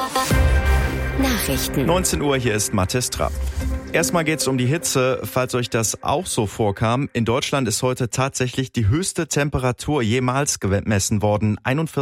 Nachrichten. 19 Uhr, hier ist Mathis Trapp. Erstmal geht's um die Hitze, falls euch das auch so vorkam. In Deutschland ist heute tatsächlich die höchste Temperatur jemals gemessen worden.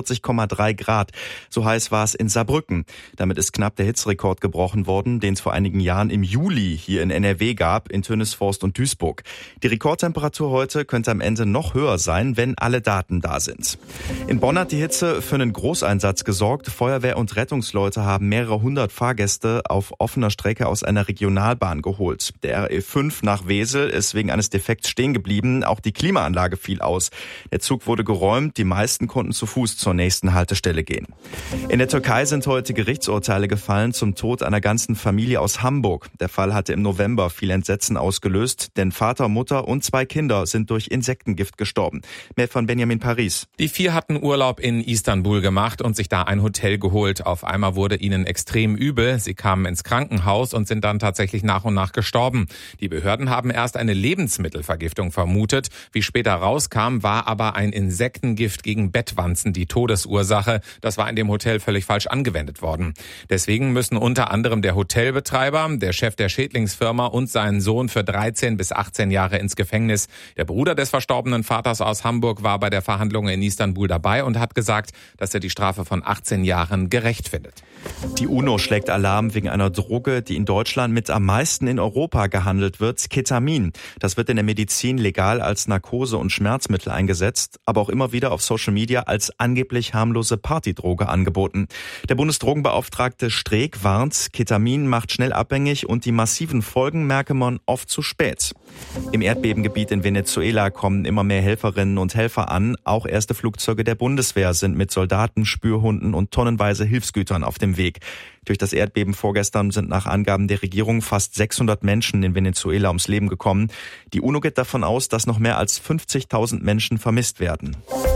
41,3 Grad. So heiß war es in Saarbrücken. Damit ist knapp der Hitzerekord gebrochen worden, den es vor einigen Jahren im Juli hier in NRW gab, in Tönisvorst und Duisburg. Die Rekordtemperatur heute könnte am Ende noch höher sein, wenn alle Daten da sind. In Bonn hat die Hitze für einen Großeinsatz gesorgt. Feuerwehr und Rettungsleute haben mehrere hundert Fahrgäste auf offener Strecke aus einer Regionalbahn geholt. Der RE5 nach Wesel ist wegen eines Defekts stehen geblieben. Auch die Klimaanlage fiel aus. Der Zug wurde geräumt. Die meisten konnten zu Fuß zur nächsten Haltestelle gehen. In der Türkei sind heute Gerichtsurteile gefallen zum Tod einer ganzen Familie aus Hamburg. Der Fall hatte im November viel Entsetzen ausgelöst, denn Vater, Mutter und 2 Kinder sind durch Insektengift gestorben. Mehr von Benjamin Paris. Die 4 hatten Urlaub in Istanbul gemacht und sich da ein Hotel geholt. Auf einmal wurde ihnen extrem übel. Sie kamen ins Krankenhaus und sind dann tatsächlich nach und nach gestorben. Die Behörden haben erst eine Lebensmittelvergiftung vermutet. Wie später rauskam, war aber ein Insektengift gegen Bettwanzen die Todesursache. Das war in dem Hotel völlig falsch angewendet worden. Deswegen müssen unter anderem der Hotelbetreiber, der Chef der Schädlingsfirma und sein Sohn für 13 bis 18 Jahre ins Gefängnis. Der Bruder des verstorbenen Vaters aus Hamburg war bei der Verhandlung in Istanbul dabei und hat gesagt, dass er die Strafe von 18 Jahren gerecht findet. Die UNO schlägt Alarm wegen einer Droge, die in Deutschland mit am meisten in Europa gehandelt wird, Ketamin. Das wird in der Medizin legal als Narkose- und Schmerzmittel eingesetzt, aber auch immer wieder auf Social Media als angeblich harmlose Partydroge angeboten. Der Bundesdrogenbeauftragte Streeck warnt, Ketamin macht schnell abhängig und die massiven Folgen merke man oft zu spät. Im Erdbebengebiet in Venezuela kommen immer mehr Helferinnen und Helfer an. Auch erste Flugzeuge der Bundeswehr sind mit Soldaten, Spürhunden und tonnenweise Hilfsgütern auf dem Weg. Durch das Erdbeben vorgestern sind nach Angaben der Regierung fast 600 Menschen in Venezuela ums Leben gekommen. Die UNO geht davon aus, dass noch mehr als 50.000 Menschen vermisst werden.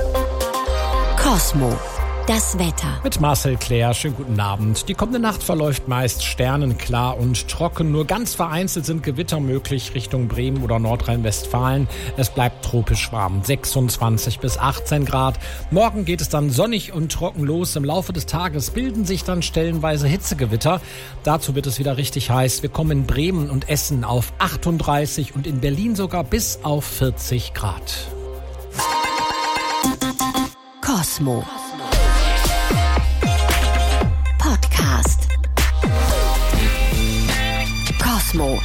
Cosmo. Das Wetter. Mit Marcel Claire, schönen guten Abend. Die kommende Nacht verläuft meist sternenklar und trocken. Nur ganz vereinzelt sind Gewitter möglich Richtung Bremen oder Nordrhein-Westfalen. Es bleibt tropisch warm, 26 bis 18 Grad. Morgen geht es dann sonnig und trocken los. Im Laufe des Tages bilden sich dann stellenweise Hitzegewitter. Dazu wird es wieder richtig heiß. Wir kommen in Bremen und Essen auf 38 und in Berlin sogar bis auf 40 Grad. Cosmo. Podcast. Cosmo.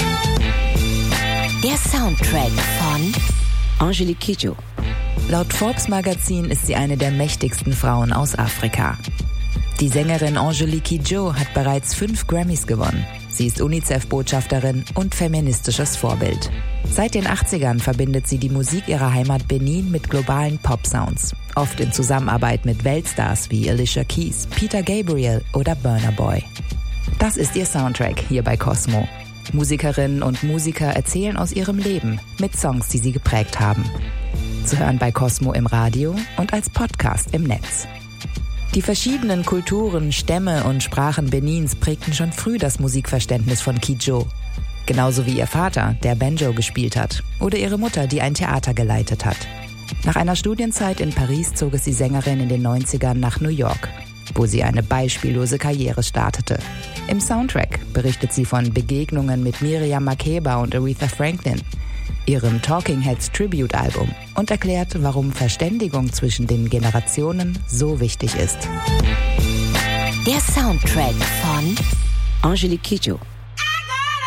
Der Soundtrack von Angelique Kidjo. Laut Forbes Magazin ist sie eine der mächtigsten Frauen aus Afrika. Die Sängerin Angelique Kidjo hat bereits 5 Grammys gewonnen. Sie ist UNICEF-Botschafterin und feministisches Vorbild. Seit den 80ern verbindet sie die Musik ihrer Heimat Benin mit globalen Pop-Sounds. Oft in Zusammenarbeit mit Weltstars wie Alicia Keys, Peter Gabriel oder Burna Boy. Das ist ihr Soundtrack hier bei Cosmo. Musikerinnen und Musiker erzählen aus ihrem Leben mit Songs, die sie geprägt haben. Zu hören bei Cosmo im Radio und als Podcast im Netz. Die verschiedenen Kulturen, Stämme und Sprachen Benins prägten schon früh das Musikverständnis von Kidjo. Genauso wie ihr Vater, der Banjo gespielt hat, oder ihre Mutter, die ein Theater geleitet hat. Nach einer Studienzeit in Paris zog es die Sängerin in den 90ern nach New York, wo sie eine beispiellose Karriere startete. Im Soundtrack berichtet sie von Begegnungen mit Miriam Makeba und Aretha Franklin, ihrem Talking Heads Tribute-Album und erklärt, warum Verständigung zwischen den Generationen so wichtig ist. Der Soundtrack von Angelique Kidjo.